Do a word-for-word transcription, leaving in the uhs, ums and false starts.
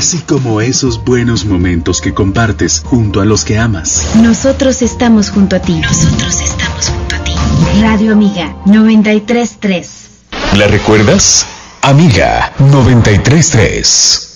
así como esos buenos momentos que compartes junto a los que amas. Nosotros estamos junto a ti. Nosotros estamos junto a ti. Radio Amiga noventa y tres punto tres. ¿La recuerdas? Amiga noventa y tres punto tres.